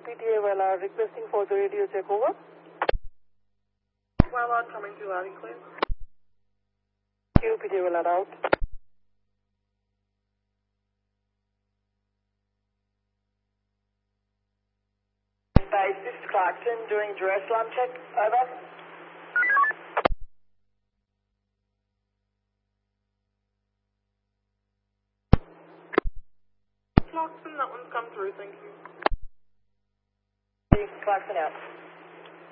PTA requesting for the radio check over. Well, coming through loud and clear. PTA out. Base, this is Clarkson doing duress alarm check. Over. Clarkson, that one's come through, thank you. Clarkson out.